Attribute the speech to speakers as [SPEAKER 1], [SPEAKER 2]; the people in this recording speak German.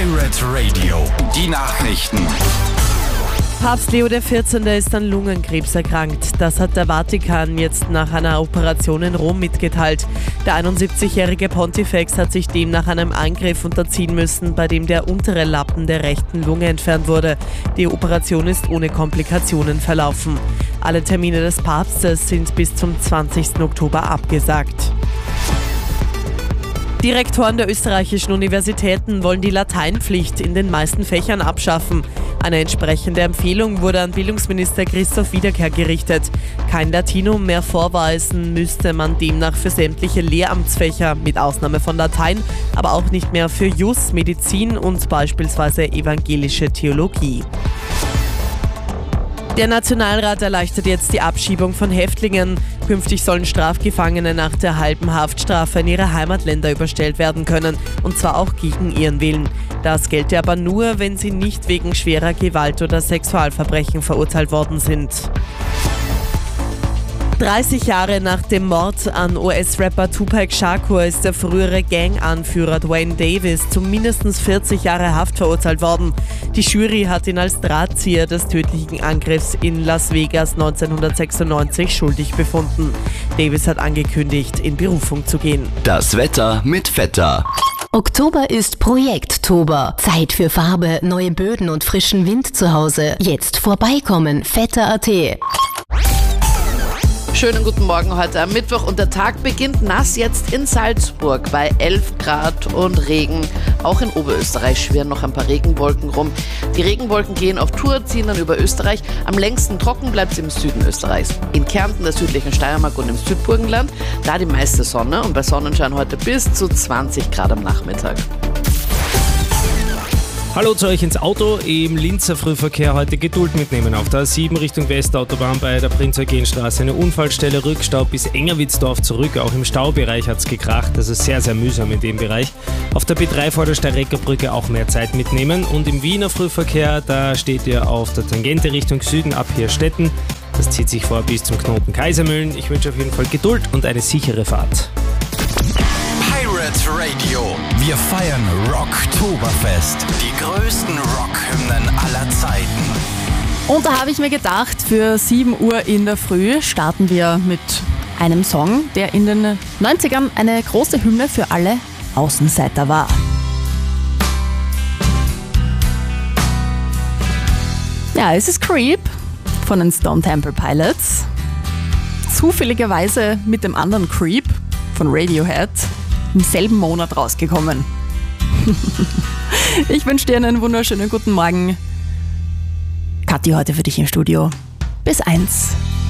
[SPEAKER 1] Pirate Radio, die Nachrichten.
[SPEAKER 2] Papst Leo XIV. Ist an Lungenkrebs erkrankt. Das hat der Vatikan jetzt nach einer Operation in Rom mitgeteilt. Der 71-jährige Pontifex hat sich demnach einem Eingriff unterziehen müssen, bei dem der untere Lappen der rechten Lunge entfernt wurde. Die Operation ist ohne Komplikationen verlaufen. Alle Termine des Papstes sind bis zum 20. Oktober abgesagt. Die Rektoren der österreichischen Universitäten wollen die Lateinpflicht in den meisten Fächern abschaffen. Eine entsprechende Empfehlung wurde an Bildungsminister Christoph Wiederkehr gerichtet. Kein Latinum mehr vorweisen müsste man demnach für sämtliche Lehramtsfächer, mit Ausnahme von Latein, aber auch nicht mehr für Jus, Medizin und beispielsweise evangelische Theologie. Der Nationalrat erleichtert jetzt die Abschiebung von Häftlingen. Künftig sollen Strafgefangene nach der halben Haftstrafe in ihre Heimatländer überstellt werden können, und zwar auch gegen ihren Willen. Das gelte aber nur, wenn sie nicht wegen schwerer Gewalt oder Sexualverbrechen verurteilt worden sind. 30 Jahre nach dem Mord an US-Rapper Tupac Shakur ist der frühere Gang-Anführer Duane Davis zu mindestens 40 Jahre Haft verurteilt worden. Die Jury hat ihn als Drahtzieher des tödlichen Angriffs in Las Vegas 1996 schuldig befunden. Davis hat angekündigt, in Berufung zu gehen.
[SPEAKER 1] Das Wetter mit Vetter.
[SPEAKER 3] Oktober ist Projekttober. Zeit für Farbe, neue Böden und frischen Wind zu Hause. Jetzt vorbeikommen, vetter.at.
[SPEAKER 4] Schönen guten Morgen heute am Mittwoch und der Tag beginnt nass jetzt in Salzburg bei 11 Grad und Regen. Auch in Oberösterreich schwirren noch ein paar Regenwolken rum. Die Regenwolken gehen auf Tour, ziehen dann über Österreich. Am längsten trocken bleibt es im Süden Österreichs. In Kärnten, der südlichen Steiermark und im Südburgenland, da die meiste Sonne und bei Sonnenschein heute bis zu 20 Grad am Nachmittag.
[SPEAKER 5] Hallo zu euch ins Auto. Im Linzer Frühverkehr heute Geduld mitnehmen. Auf der A7 Richtung Westautobahn bei der Prinz-Eugen-Straße eine Unfallstelle, Rückstau bis Engerwitzdorf zurück. Auch im Staubereich hat es gekracht, also sehr, sehr mühsam in dem Bereich. Auf der B3 vor der Steireckerbrücke auch mehr Zeit mitnehmen. Und im Wiener Frühverkehr, da steht ihr auf der Tangente Richtung Süden ab Hirstetten. Das zieht sich vor bis zum Knoten Kaisermühlen. Ich wünsche auf jeden Fall Geduld und eine sichere Fahrt.
[SPEAKER 1] Pirate Radio. Wir feiern Rocktoberfest. Die größten Rockhymnen aller Zeiten.
[SPEAKER 6] Und da habe ich mir gedacht, für 7 Uhr in der Früh starten wir mit einem Song, der in den 90ern eine große Hymne für alle Außenseiter war. Ja, es ist Creep von den Stone Temple Pilots. Zufälligerweise mit dem anderen Creep von Radiohead im selben Monat rausgekommen. Ich wünsche dir einen wunderschönen guten Morgen. Kathi heute für dich im Studio. Bis 1.